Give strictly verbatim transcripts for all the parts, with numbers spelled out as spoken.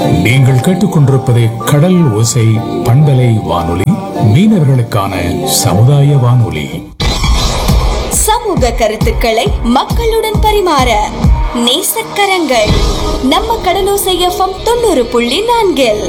நீங்கள் கேட்டுக்கொண்டிருப்பது கடல் ஓசை பண்பலை வானொலி, மீனவர்களுக்கான சமுதாய வானொலி. சமூக கருத்துக்களை மக்களுடன் பரிமாற நேசக்கரங்கள் நம்ம கடலோசை எஃப்எம் தொண்ணூறு புள்ளி நான்கில்.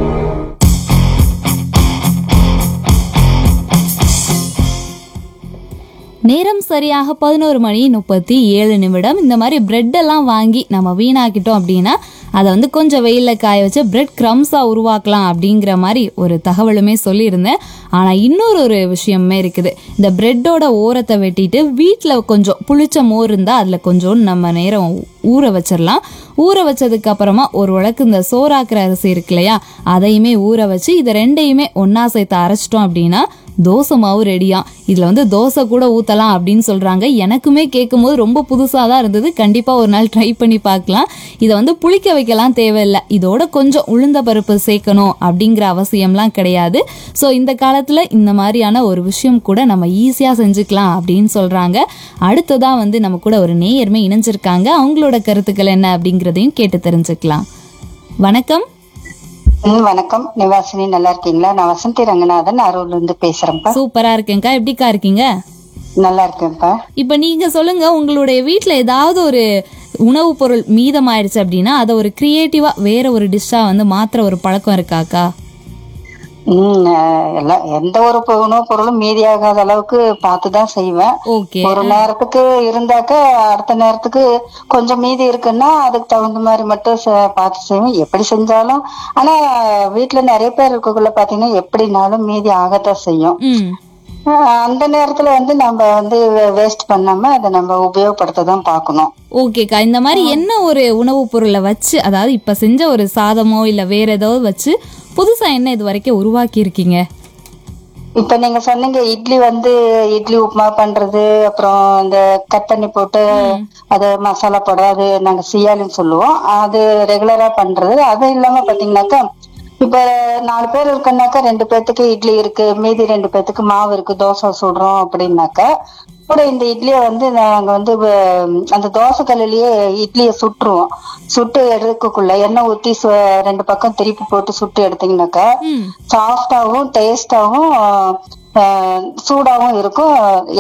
நேரம் சரியாக பதினோரு மணி முப்பத்தி ஏழு நிமிடம். இந்த மாதிரி பிரெட் எல்லாம் வாங்கி நம்ம வீணாக்கிட்டோம் அப்படின்னா அதை வந்து கொஞ்சம் வெயிலில் காய வச்சு பிரெட் க்ரம்ஸாக உருவாக்கலாம் அப்படிங்கிற மாதிரி ஒரு தகவலுமே சொல்லியிருந்தேன். ஆனால் இன்னொரு ஒரு விஷயமே இருக்குது. இந்த பிரெட்டோட ஓரத்தை வெட்டிட்டு வீட்டில் கொஞ்சம் புளிச்ச மோர் இருந்தால் அதில் கொஞ்சம் நம்ம நேரம் ஊற வச்சிடலாம். ஊற வச்சதுக்கு அப்புறமா ஒரு உலக்கு இந்த சோறாக்குற அரிசி இருக்கு இல்லையா, அதையுமே ஊற வச்சு இதை ரெண்டையுமே ஒன்னா சேர்த்து அரைச்சிட்டோம் அப்படின்னா தோசை மாவு ரெடியா. இதுல வந்து தோசை கூட ஊத்தலாம் அப்படின்னு சொல்றாங்க. எனக்குமே கேட்கும் போது ரொம்ப புதுசா தான் இருந்தது. கண்டிப்பா ஒரு நாள் ட்ரை பண்ணி பார்க்கலாம். இதை வந்து புளிக்க வைக்கலாம் தேவையில்லை. இதோட கொஞ்சம் உளுந்த பருப்பு சேர்க்கணும் அப்படிங்கிற அவசியம்லாம் கிடையாது. ஸோ இந்த காலத்துல இந்த மாதிரியான ஒரு விஷயம் கூட நம்ம ஈஸியா செஞ்சுக்கலாம் அப்படின்னு சொல்றாங்க. அடுத்ததான் வந்து நம்ம கூட ஒரு நேயர்மை இணைஞ்சிருக்காங்க. அவங்களோட கருத்துக்கள் என்ன அப்படிங்கிறதையும் கேட்டு தெரிஞ்சுக்கலாம். வணக்கம். வணக்கம் நிவாசினி, நல்லா இருக்கீங்களா? நான் வசந்தி ரங்கநாதன் அரூர்ல இருந்து பேசுறேன்ப்பா. சூப்பரா இருக்கேன்க்கா. எப்படிக்கா இருக்கீங்க? நல்லா இருக்கேன்ப்பா. இப்ப நீங்க சொல்லுங்க, உங்களுடைய வீட்டுல ஏதாவது ஒரு உணவு பொருள் மீதம் ஆயிடுச்சு அப்படின்னா அதை ஒரு கிரியேட்டிவா வேற ஒரு டிஷ்ஷா வந்து மாத்திர ஒரு பழக்கம் இருக்காக்கா? உம் எல்லாம் எந்த ஒரு உணவு பொருளும் மீதியாகாத அளவுக்கு பார்த்துதான் செய்வேன். ஒரு நேரத்துக்கு இருந்தாக்க அடுத்த நேரத்துக்கு கொஞ்சம் மீதி இருக்குன்னா அதுக்கு தகுந்த மாதிரி மட்டும் பார்த்து செய்வேன். எப்படி செஞ்சாலும் ஆனா வீட்டுல நிறைய பேர் இருக்கக்குள்ள பாத்தீங்கன்னா எப்படினாலும் மீதி ஆகத்தான் செய்யும். அந்த நேரத்துல வந்து நம்ம வந்து வேஸ்ட் பண்ணாம அதை நம்ம உபயோகப்படுத்த தான் பார்க்கணும். ஓகேக்கா. இந்த மாதிரி என்ன ஒரு உணவு பொருளை வச்சு, அதாவது இப்ப செஞ்ச ஒரு சாதமோ இல்ல வேற ஏதாவது வச்சு புதுசா என்ன இது வரைக்கும் உருவாக்கி இருக்கீங்க? இப்ப நீங்க சொன்னீங்க இட்லி வந்து இட்லி உப்புமா பண்றது, அப்புறம் இந்த கத்தண்ணி போட்டு அது மசாலா போட, அது நாங்க சியாலின்னு சொல்லுவோம். அது ரெகுலரா பண்றது. அது இல்லாம பாத்தீங்கன்னாக்கா இப்ப நாலு பேர் இருக்குன்னாக்கா ரெண்டு பேர்த்துக்கு இட்லி இருக்கு, மீதி ரெண்டு பேர்த்துக்கு மாவு இருக்கு, தோசை சுடுறோம் அப்படின்னாக்கா கூட இந்த இட்லிய வந்து நாங்க வந்து அந்த தோசை கல்லுலயே இட்லிய சுட்டுருவோம். சுட்டு எடுக்கக்குள்ள எண்ணெய் ஊத்தி ரெண்டு பக்கம் திருப்பி போட்டு சுட்டு எடுத்தீங்கன்னாக்கா சாஃப்டாவும் டேஸ்டாவும் சூடாவும் இருக்கும்.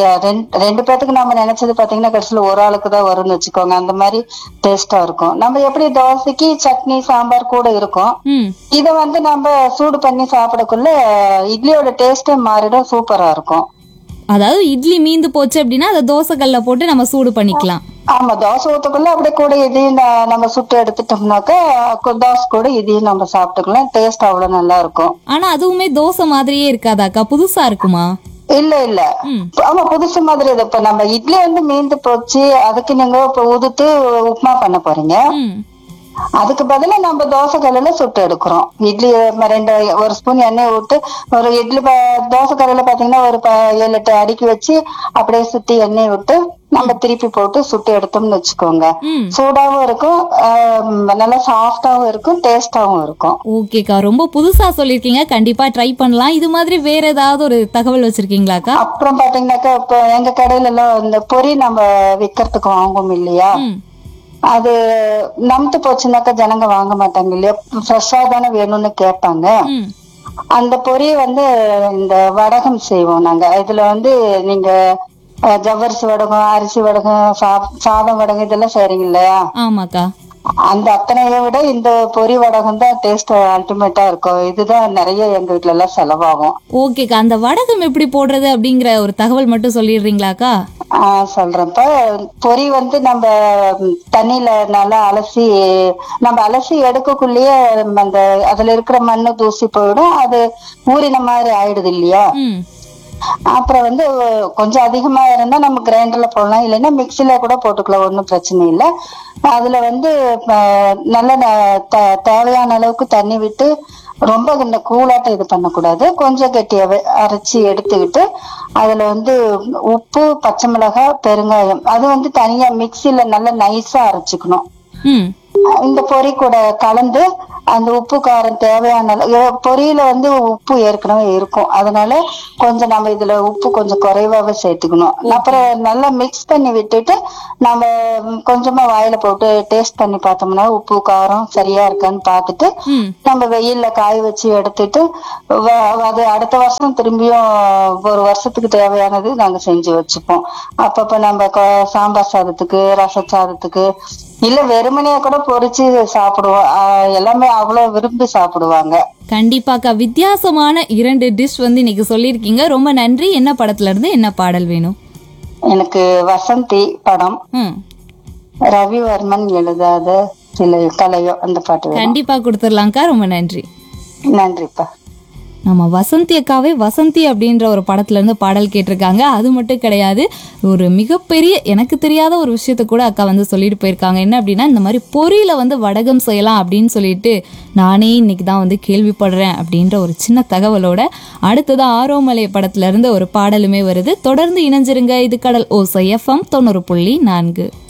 ரெண்டு பேத்துக்கு நம்ம நினைச்சது பாத்தீங்கன்னா கடைசியில ஒரு ஆளுக்கு தான் வரும்னு வச்சுக்கோங்க. அந்த மாதிரி டேஸ்டா இருக்கும். நம்ம எப்படி தோசைக்கு சட்னி சாம்பார் கூட இருக்கும், இத வந்து நம்ம சூடு பண்ணி சாப்பிடக்குள்ள இட்லியோட டேஸ்டே மாறிடும், சூப்பரா இருக்கும். அதாவது இட்லி மீந்து போச்சு அப்படின்னா அதை தோசை கல்ல போட்டு நம்ம சூடு பண்ணிக்கலாம். ஆமா, தோசை ஊத்துக்குள்ள அப்படியே கூட இதையும் நம்ம சுட்டு எடுத்துட்டோம்னாக்கா தோசை கூட இதையும் நம்ம சாப்பிட்டுக்கலாம். டேஸ்ட் அவ்வளவு நல்லா இருக்கும். ஆனா அதுவுமே தோசை மாதிரியே இருக்காதாக்கா? புதுசா இருக்குமா? இல்ல இல்ல, ஆமா புதுசு மாதிரி. இப்ப நம்ம இட்லி வந்து மீந்து போச்சு, அதுக்கு நீங்க இப்ப உதுத்து உப்புமா பண்ண போறீங்க, அதுக்கு பதிலா நம்ம தோசை கல்லுல சுட்டு எடுக்கிறோம். இட்லி ரெண்டு ஒரு ஸ்பூன் எண்ணெய் விட்டு ஒரு இட்லி தோசை கல்லுல பாத்தீங்கன்னா ஒரு ஏழு எட்டு அடுக்கி வச்சு அப்படியே சுத்தி எண்ணெய் விட்டு நம்ம திருப்பி போட்டு சுட்டு எடுத்தோம்னு வச்சுக்கோங்க. சூடாவும் இருக்கும், நல்லா சாஃப்டாவும் இருக்கும், டேஸ்டாவும் இருக்கும். ஓகேக்கா, ரொம்ப புதுசா சொல்லிருக்கீங்க. கண்டிப்பா ட்ரை பண்ணலாம். இது மாதிரி வேற ஏதாவது ஒரு தகவல் வச்சிருக்கீங்களாக்கா? அப்புறம் பாத்தீங்கன்னாக்கா இப்ப எங்க கடையில எல்லாம் இந்த பொரி நம்ம விக்கிறதுக்கு வாங்குவோம் இல்லையா, அது நம்பு போச்சுனாக்கா ஜனங்க வாங்க மாட்டாங்க இல்லையா, ஃப்ரெஷ்ஷா தானே வேணும்னு கேட்பாங்க. அந்த பொரிய வந்து இந்த வடகம் செய்வோம் நாங்க. இதுல வந்து நீங்க ஜவ்வரிசி வடகம், அரிசி வடகம், சாதம் வடகம் இதெல்லாம் செய்றீங்க இல்லையா? ஆமாக்கா. அந்த அத்தனையை விட இந்த பொரி வடகம் தான் டேஸ்ட் அல்டிமேட்டா இருக்கும். இதுதான் நிறைய எங்க வீட்டுல எல்லாம் செலவாகும். ஓகேக்கா, அந்த வடகம் எப்படி போடுறது அப்படிங்கிற ஒரு தகவல் மட்டும் சொல்லிடுறீங்களாக்கா? ஆஹ் சொல்றேன்ப்ப. பொரி வந்து நம்ம தண்ணியில நல்லா அலசி நம்ம அலசி எடுக்கக்குள்ளேயே அந்த அதுல இருக்கிற மண்ணு தூசி போயிடும், அது ஊறின மாதிரி ஆயிடுது இல்லையா. அப்புறம் வந்து கொஞ்சம் அதிகமா இருந்தா நம்ம கிரைண்டர்ல போடலாம், இல்லைன்னா மிக்சில கூட போட்டுக்கலாம், ஒன்னும் பிரச்சனை இல்லை. அதுல வந்து நல்ல தேவையான அளவுக்கு தண்ணி விட்டு ரொம்ப இந்த கூலாட்டம் இது பண்ணக்கூடாது, கொஞ்சம் கெட்டியாவே அரைச்சி எடுத்துக்கிட்டு அதுல வந்து உப்பு, பச்சை மிளகாய், பெருங்காயம் அது வந்து தனியா மிக்சில நல்லா நைஸா அரைச்சிக்கணும். இந்த பொரி கூட கலந்து அந்த உப்பு காரம் தேவையான அளவு- ஏ- பொரியில வந்து உப்பு ஏற்கனவே இருக்கும், அதனால கொஞ்சம் நம்ம இதுல உப்பு கொஞ்சம் குறைவாவே சேர்த்துக்கணும். அப்புறம் நல்லா மிக்ஸ் பண்ணி விட்டுட்டு நம்ம ம், கொஞ்சமா வாயில போட்டு டேஸ்ட் பண்ணி பார்த்தோம்னா உப்பு காரம் சரியா இருக்கான்னு பார்த்துட்டு ம். நம்ம வெயில்ல காய வச்சு எடுத்துட்டு வ- அது அடுத்த வருஷம் திரும்பியும் ஒரு வருஷத்துக்கு தேவையானது நாங்க செஞ்சு வச்சுப்போம். அப்பப்ப நம்ம கொ- சாம்பார் சாதத்துக்கு, ரச சாதத்துக்கு, இல்ல வெறுமனையா கூட பொரிச்சு சாப்பிடுவோம். ஆஹ் எல்லாமே அவ்வளவு விரும்பி சாப்பிடுவாங்க. கண்டிப்பாக்கா, வித்தியாசமான இரண்டு டிஷ் வந்து இன்னைக்கு சொல்லியிருக்கீங்க. ரொம்ப நன்றி. என்ன படத்துல இருந்து என்ன பாடல் வேணும்? எனக்கு வசந்தி படம், ம் ரவிவர்மன் எழுதாத சில கலையோ அந்த பாட்டு வேணும். கண்டிப்பா கொடுத்துடலாம்க்கா. ரொம்ப நன்றி. நன்றிப்பா. நம்ம வசந்தி அக்காவே வசந்தி அப்படின்ற ஒரு படத்துல இருந்து பாடல் கேட்டிருக்காங்க. அது மட்டும் கிடையாது, ஒரு மிகப்பெரிய எனக்கு தெரியாத ஒரு விஷயத்த கூட அக்கா வந்து சொல்லிட்டு போயிருக்காங்க. என்ன அப்படின்னா, இந்த மாதிரி பொரியில வந்து வடகம் செய்யலாம் அப்படின்னு சொல்லிட்டு நானே இன்னைக்கு தான் வந்து கேள்விப்படுறேன் அப்படின்ற ஒரு சின்ன தகவலோட அடுத்ததான் ஆரோமலை படத்துல இருந்து ஒரு பாடலுமே வருது. தொடர்ந்து இணைஞ்சிருங்க. இது கடல் ஓசை எஃப்எம் தொண்ணூறு புள்ளி நான்கு.